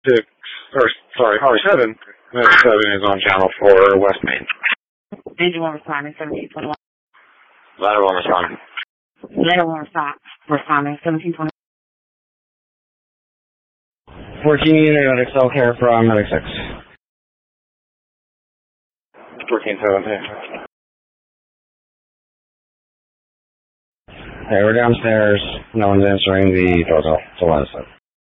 6, or sorry, R7. Medic 7 is on channel 4, West Main. Engine 1 responding, 1721. Ladder 1 responding. Ladder 1 responding, 1721. 14, medic cell care from medic 6. 14-7. Okay, we're downstairs. No one's answering the doorbell. So let us know.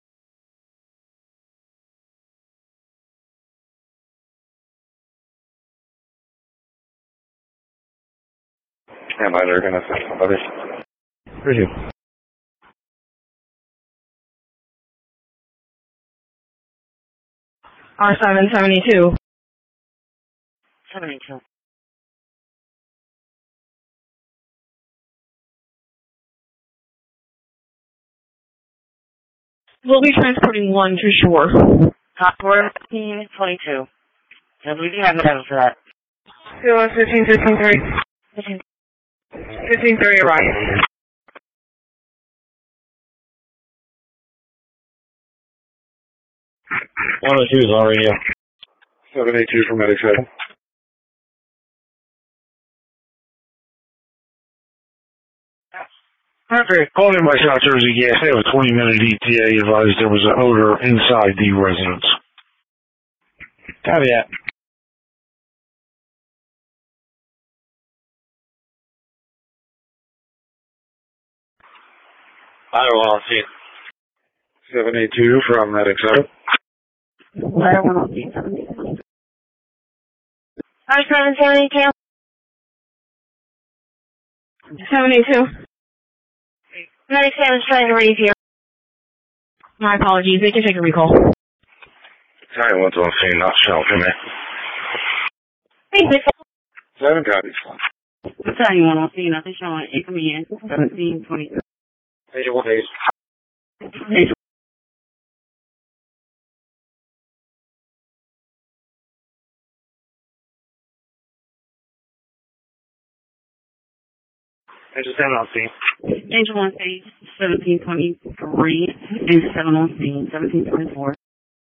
And they're going to send somebody. Appreciate you. R7, 72. 72. We'll be transporting 1 to shore. Top 1422. So we do have the title for that. 15, 15, 3. 15, 3 arrived. 102 is already up. 782 from Medic 7. Okay, called in by South Jersey Gas. They have a 20-minute ETA. Advised there was an odor inside the residence. Copy that. Ladder 1 on scene. 782 from Medic 7. Ladder 1 on scene, 1721. R7, 72. 72. Medic 7 is trying to raise you. My apologies, they can take a recall. Giant 1's on scene, not shell, come in. Hey, 7 copies. What's that you want on scene? Nothing showing. It can be in 1720. Agent 1 days. Agent 7 on scene. Angel 1 stage 1723. Angel 7 on scene 1724.